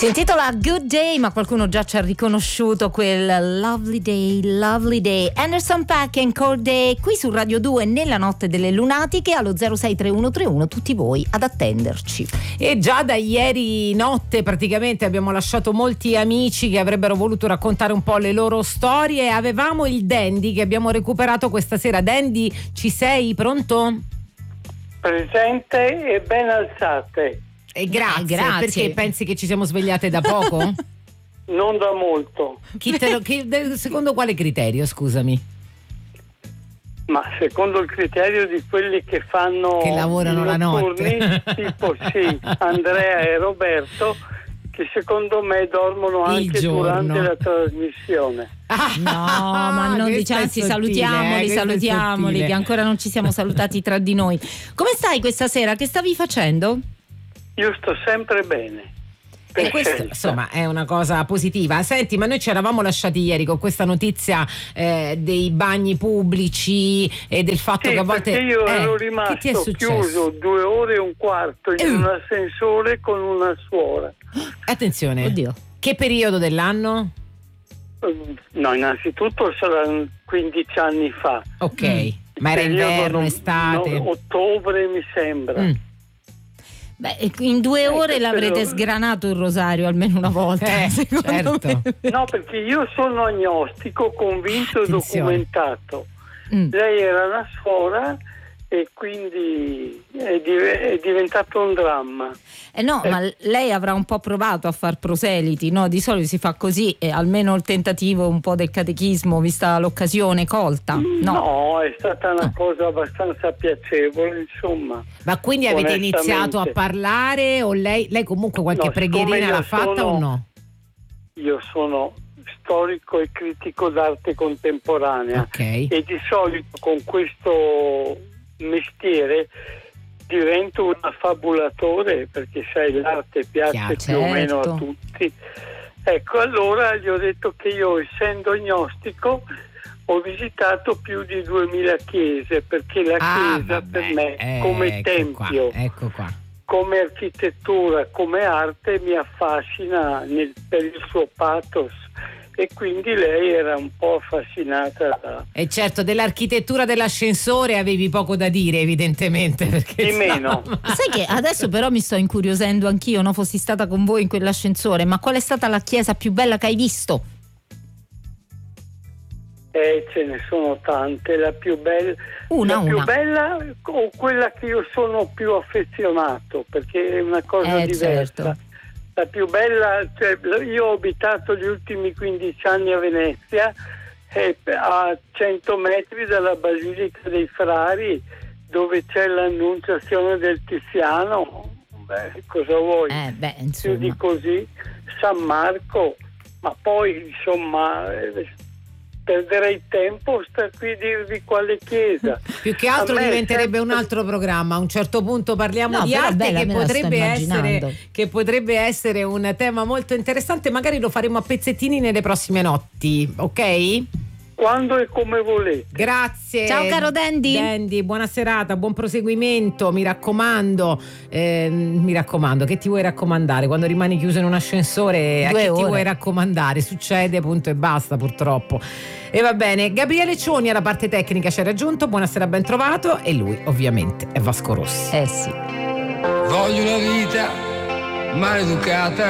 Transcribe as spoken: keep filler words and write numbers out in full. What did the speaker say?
Si intitola Good Day, ma qualcuno già ci ha riconosciuto quel Lovely Day, Lovely Day. Anderson .Paak and Cold Day, qui su Radio due nella notte delle lunatiche allo zero sei tre uno tre uno, tutti voi ad attenderci. E già da ieri notte praticamente abbiamo lasciato molti amici che avrebbero voluto raccontare un po' le loro storie. Avevamo il Dandy che abbiamo recuperato questa sera. Dandy, ci sei? Pronto? Presente e ben alzate. E grazie, grazie. Perché pensi che ci siamo svegliate da poco? Non da molto. Chi te lo, chi, secondo quale criterio, scusami? Ma secondo il criterio di quelli che fanno che lavorano la notte, tipo sì, Andrea e Roberto, che secondo me dormono anche durante la trasmissione. Ah, no, ma non diciamo, anzi salutiamoli, eh, salutiamoli che ancora non ci siamo salutati tra di noi. Come stai questa sera? Che stavi facendo? Io sto sempre bene. E questo insomma è una cosa positiva. Senti, ma noi ci eravamo lasciati ieri con questa notizia eh, dei bagni pubblici e del fatto sì, che a volte io eh, ero rimasto chiuso due ore e un quarto in uh. un ascensore con una suora. Attenzione. Oddio. Che periodo dell'anno? No, innanzitutto saranno quindici anni fa. Ok, mm. ma era inverno, non, estate? No, ottobre mi sembra. Mm. Beh, in due ore eh, l'avrete però... sgranato il rosario almeno una volta. Eh, certo. Me. No, perché io sono agnostico, convinto e documentato. Mm. Lei era una suora e quindi è, div- è diventato un dramma. Eh no, eh. ma lei avrà un po' provato a far proseliti, no? Di solito si fa così, e almeno il tentativo un po' del catechismo, vista l'occasione colta. No, no è stata una no. cosa abbastanza piacevole, insomma. Ma quindi avete iniziato a parlare o lei, lei comunque qualche no, preghierina l'ha fatta sono, o no? Io sono storico e critico d'arte contemporanea, okay. e di solito con questo mestiere divento un affabulatore, perché sai, l'arte piace Chiaro, più certo. o meno a tutti. Ecco, allora gli ho detto che io, essendo agnostico, ho visitato più di duemila chiese, perché la ah, chiesa vabbè, per me eh, come ecco tempio, qua, ecco qua. come architettura, come arte mi affascina nel, per il suo pathos. E quindi lei era un po' affascinata da... E certo, dell'architettura dell'ascensore avevi poco da dire, evidentemente, perché di meno. Sai che adesso però mi sto incuriosendo anch'io, no? Fossi stata con voi in quell'ascensore, ma qual è stata la chiesa più bella che hai visto? Eh, ce ne sono tante. La più bella una, la una. più bella o quella che io sono più affezionato, perché è una cosa eh, diversa. Certo. La più bella, cioè, io ho abitato gli ultimi quindici anni a Venezia, eh, a cento metri dalla Basilica dei Frari, dove c'è l'annunciazione del Tiziano. Beh, cosa vuoi? Eh, beh, insomma. Più di così. San Marco, ma poi insomma eh, perderei tempo sta qui a dirvi quale chiesa. Più che altro diventerebbe sempre... un altro programma. A un certo punto parliamo no, di arte, bella, che potrebbe essere che potrebbe essere un tema molto interessante. Magari lo faremo a pezzettini nelle prossime notti, ok? Quando e come volete. Grazie. Ciao caro Dandy. Dandy, buona serata, buon proseguimento, mi raccomando. Eh, mi raccomando, che ti vuoi raccomandare? Quando rimani chiuso in un ascensore, Due a chi ore. ti vuoi raccomandare? Succede, punto e basta, purtroppo. E va bene, Gabriele Cioni alla parte tecnica ci ha raggiunto, buonasera, ben trovato. E lui ovviamente è Vasco Rossi. Eh sì. Voglio una vita maleducata,